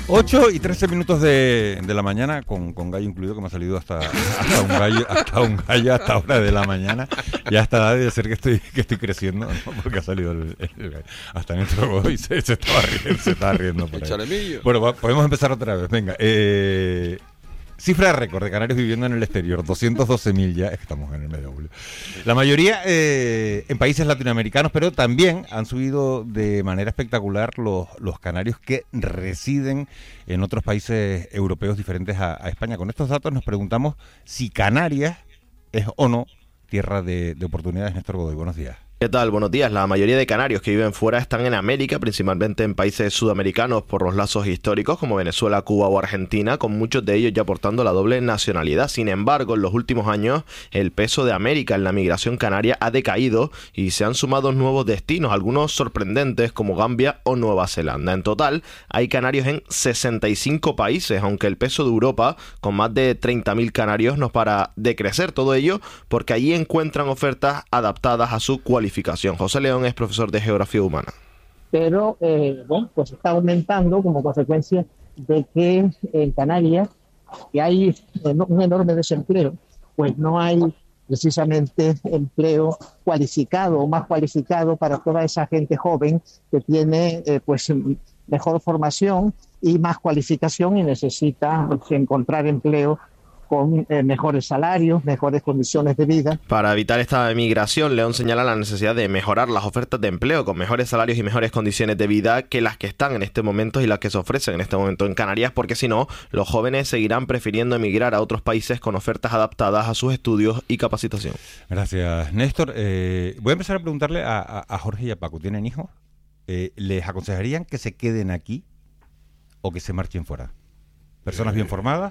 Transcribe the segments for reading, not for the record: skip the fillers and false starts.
8:13 de la mañana, con gallo incluido, que me ha salido hasta un gallo hasta ahora de la mañana. Ya hasta debe ser que estoy creciendo, ¿no? Porque ha salido el gallo. Hasta Néstor Godoy se estaba riendo por ahí. Bueno, podemos empezar otra vez, venga. Cifra de récord de canarios viviendo en el exterior, 212.000 ya, estamos en el mes de julio. La mayoría en países latinoamericanos, pero también han subido de manera espectacular los canarios que residen en otros países europeos diferentes a España. Con estos datos nos preguntamos si Canarias es o no tierra de oportunidades. Néstor Godoy, buenos días. ¿Qué tal? Buenos días. La mayoría de canarios que viven fuera están en América, principalmente en países sudamericanos por los lazos históricos como Venezuela, Cuba o Argentina, con muchos de ellos ya portando la doble nacionalidad. Sin embargo, en los últimos años el peso de América en la migración canaria ha decaído y se han sumado nuevos destinos, algunos sorprendentes como Gambia o Nueva Zelanda. En total hay canarios en 65 países, aunque el peso de Europa, con más de 30.000 canarios, no para de crecer. Todo ello porque allí encuentran ofertas adaptadas a su cualificación. José León es profesor de Geografía Humana. Pero, pues está aumentando como consecuencia de que en Canarias, que hay un enorme desempleo, pues no hay precisamente empleo cualificado o más cualificado para toda esa gente joven que tiene pues mejor formación y más cualificación y necesita encontrar empleo con mejores salarios, mejores condiciones de vida. Para evitar esta migración, León señala la necesidad de mejorar las ofertas de empleo con mejores salarios y mejores condiciones de vida que las que están en este momento y las que se ofrecen en este momento en Canarias, porque si no, los jóvenes seguirán prefiriendo emigrar a otros países con ofertas adaptadas a sus estudios y capacitación. Gracias, Néstor. Voy a empezar a preguntarle a Jorge y a Paco. ¿Tienen hijos? ¿Les aconsejarían que se queden aquí o que se marchen fuera? ¿Personas bien formadas?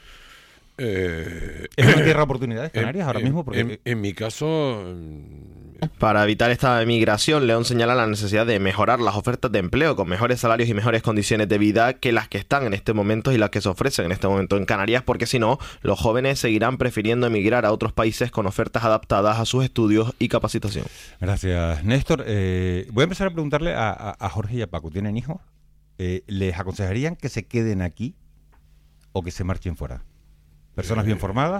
¿Es una tierra de oportunidades Canarias ahora mismo? Porque en mi caso... Para evitar esta migración, León señala la necesidad de mejorar las ofertas de empleo con mejores salarios y mejores condiciones de vida que las que están en este momento y las que se ofrecen en este momento en Canarias, porque si no, los jóvenes seguirán prefiriendo emigrar a otros países con ofertas adaptadas a sus estudios y capacitación. Gracias, Néstor. Voy a empezar a preguntarle a Jorge y a Paco. ¿Tienen hijos? ¿Les aconsejarían que se queden aquí o que se marchen fuera? ¿Personas bien formadas?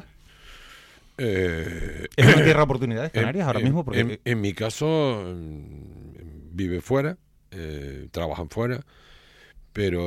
¿Es una tierra de oportunidades Canarias ahora mismo? Porque en mi caso, vive fuera, trabajan fuera, pero